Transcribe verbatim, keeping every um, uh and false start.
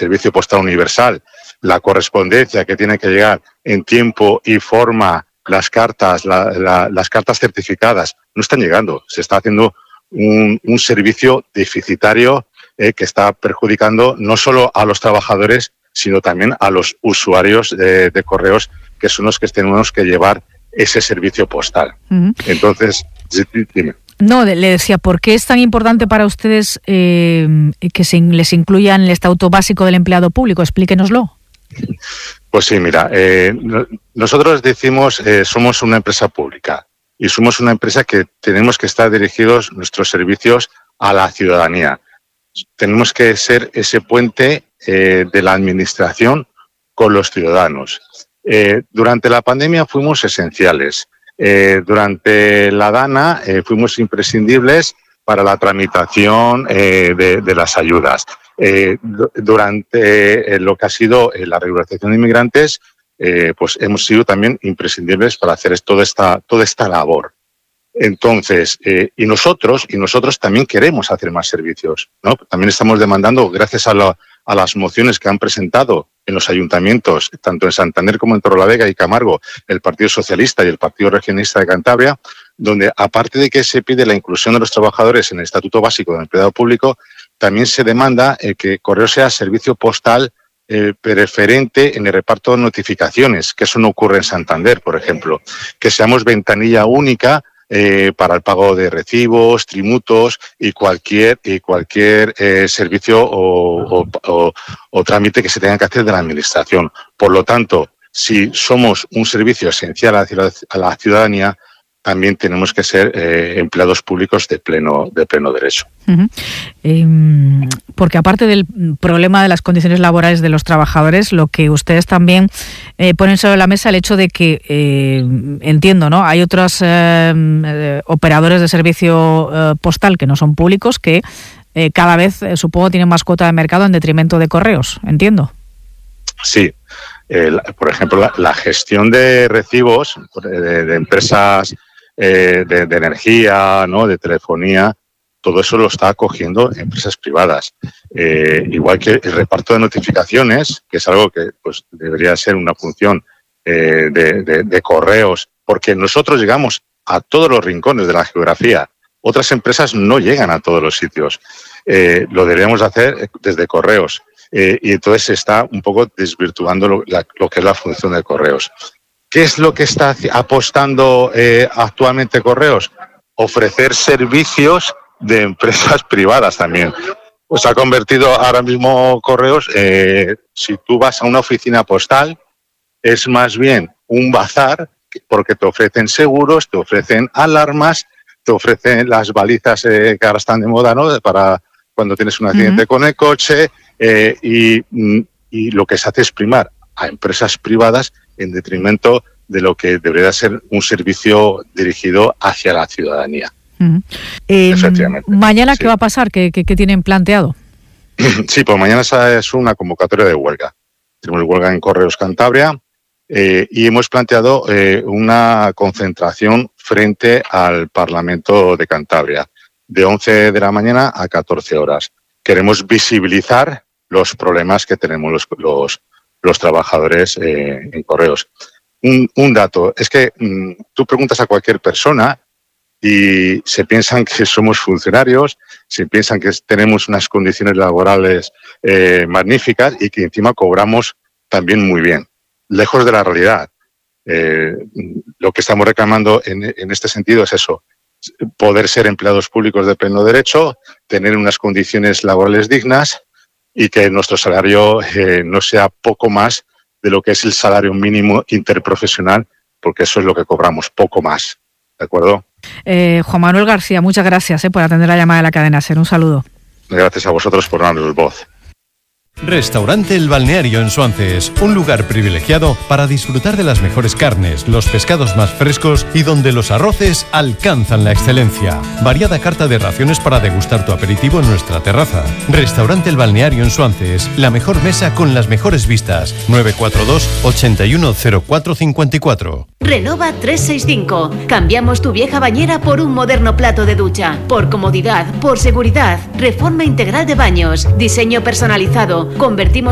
servicio postal universal, la correspondencia que tiene que llegar en tiempo y forma, las cartas, la, la, las cartas certificadas, no están llegando. Se está haciendo un, un servicio deficitario eh, que está perjudicando no solo a los trabajadores, sino también a los usuarios de, de correos, que son los que tenemos que llevar ese servicio postal. Uh-huh. Entonces, dime. No, le decía, ¿por qué es tan importante para ustedes eh, que se les incluya en el estatuto básico del empleado público? Explíquenoslo. Pues sí, mira, eh, nosotros decimos eh, somos una empresa pública y somos una empresa que tenemos que estar dirigidos nuestros servicios a la ciudadanía. Tenemos que ser ese puente eh, de la administración con los ciudadanos. Eh, durante la pandemia fuimos esenciales. Eh, durante la DANA eh, fuimos imprescindibles para la tramitación eh, de, de las ayudas. Eh, durante eh, lo que ha sido eh, la regularización de inmigrantes, eh, pues hemos sido también imprescindibles para hacer toda esta, toda esta labor. Entonces, eh, y nosotros, y nosotros también queremos hacer más servicios, ¿no? También estamos demandando, gracias a, la, a las mociones que han presentado en los ayuntamientos, tanto en Santander como en Torrelavega y Camargo, el Partido Socialista y el Partido Regionalista de Cantabria, donde aparte de que se pide la inclusión de los trabajadores en el Estatuto Básico del Empleado Público, también se demanda eh, que Correos sea servicio postal eh, preferente en el reparto de notificaciones, que eso no ocurre en Santander, por ejemplo. Que seamos ventanilla única eh, para el pago de recibos, tributos y cualquier, y cualquier eh, servicio o, o, o, o trámite que se tenga que hacer de la Administración. Por lo tanto, si somos un servicio esencial hacia la, a la ciudadanía, también tenemos que ser eh, empleados públicos de pleno de pleno derecho. Uh-huh. Eh, porque aparte del problema de las condiciones laborales de los trabajadores, lo que ustedes también eh, ponen sobre la mesa el hecho de que, eh, entiendo, ¿no? Hay otros eh, eh, operadores de servicio eh, postal que no son públicos que eh, cada vez, eh, supongo, tienen más cuota de mercado en detrimento de Correos, entiendo. Sí. Eh, por ejemplo, la, la gestión de recibos de, de empresas eh, de, de energía, ¿no? De telefonía, todo eso lo está acogiendo empresas privadas. Eh, igual que el reparto de notificaciones, que es algo que pues debería ser una función eh, de, de, de Correos, porque nosotros llegamos a todos los rincones de la geografía. Otras empresas no llegan a todos los sitios. Eh, lo deberíamos hacer desde Correos. Eh, y entonces se está un poco desvirtuando lo, la, lo que es la función de Correos. ¿Qué es lo que está apostando eh, actualmente Correos? Ofrecer servicios de empresas privadas también. Pues ha convertido ahora mismo Correos, eh, si tú vas a una oficina postal, es más bien un bazar, porque te ofrecen seguros, te ofrecen alarmas, te ofrecen las balizas eh, que ahora están de moda, ¿no? Para cuando tienes un accidente uh-huh. con el coche. Eh, y, y lo que se hace es primar a empresas privadas en detrimento de lo que debería ser un servicio dirigido hacia la ciudadanía. Uh-huh. Eh, Efectivamente. ¿Mañana sí. qué va a pasar? ¿Qué, qué, qué tienen planteado? Sí, pues mañana es una convocatoria de huelga. Tenemos huelga en Correos Cantabria eh, y hemos planteado eh, una concentración frente al Parlamento de Cantabria de once de la mañana a catorce horas. Queremos visibilizar los problemas que tenemos los, los, los trabajadores eh, en Correos. Un, un dato, es que mmm, tú preguntas a cualquier persona y se piensan que somos funcionarios, se piensan que tenemos unas condiciones laborales eh, magníficas y que encima cobramos también muy bien, lejos de la realidad. Eh, lo que estamos reclamando en, en este sentido es eso, poder ser empleados públicos de pleno derecho, tener unas condiciones laborales dignas y que nuestro salario eh, no sea poco más de lo que es el salario mínimo interprofesional, porque eso es lo que cobramos, poco más. ¿De acuerdo? Eh, Juan Manuel García, muchas gracias eh, por atender la llamada de la cadena SER. Un saludo. Gracias a vosotros por darnos voz. Restaurante El Balneario en Suances, un lugar privilegiado para disfrutar de las mejores carnes, los pescados más frescos y donde los arroces alcanzan la excelencia. Variada carta de raciones para degustar tu aperitivo en nuestra terraza. Restaurante El Balneario en Suances, la mejor mesa con las mejores vistas. nueve cuatro dos, ocho uno cero cuatro cinco cuatro. Renova trescientos sesenta y cinco. Cambiamos tu vieja bañera por un moderno plato de ducha. Por comodidad, por seguridad. Reforma integral de baños. Diseño personalizado. Convertimos